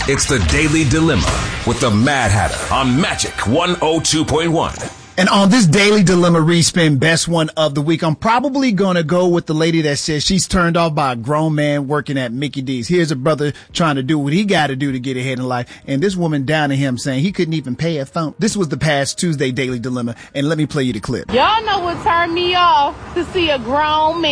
It's the Daily Dilemma with the Mad Hatter on Magic 102.1. And on this Daily Dilemma Respin Best One of the Week, I'm probably going to go with the lady that says she's turned off by a grown man working at Mickey D's. Here's a brother trying to do what he got to do to get ahead in life, and this woman down to him saying he couldn't even pay a phone. This was the past Tuesday Daily Dilemma, and let me play you the clip. Y'all know what turned me off? To see a grown man